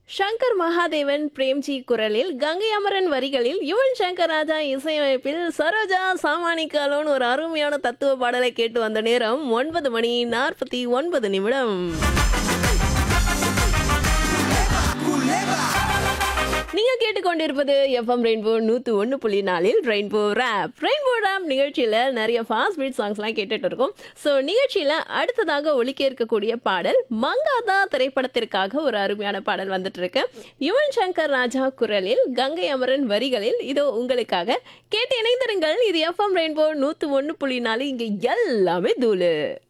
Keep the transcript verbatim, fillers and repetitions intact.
சங்கர் மகாதேவன் பிரேம்ஜி குரலில் கங்கை அமரன் வரிகளில் யுவன் சங்கர் ராஜா இசையமைப்பில் சரோஜா சாமானிக்காலோன்னு ஒரு அருமையான தத்துவ பாடலை கேட்டு வந்த நேரம் ஒன்பது மணி நாற்பத்தி ஒன்பது நிமிடம். நீங்க கேட்டுக்கொண்டிருப்பது எஃப்எம் ரெயின்போ நூத்து ஒன்று புள்ளி நாலில் ரெயின்போ ரேப். ரெயின்போ ரேப் நிகழ்ச்சியில நிறைய ஃபாஸ்ட் பீட் சாங்ஸ்லாம் கேட்டுட்டு இருக்கோம். ஸோ நிகழ்ச்சியில அடுத்ததாக ஒலிக்க இருக்கக்கூடிய பாடல் மங்காதா திரைப்படத்திற்காக ஒரு அருமையான பாடல் வந்துட்டு இருக்கு. யுவன் சங்கர் ராஜா குரலில் கங்கை அமரன் வரிகளில் இதோ உங்களுக்காக கேட்டு இணைந்திருங்கள். இது எஃப்எம் ரெயின்போ நூத்து ஒன்று புள்ளி நாலு, இங்க எல்லாமே தூளு.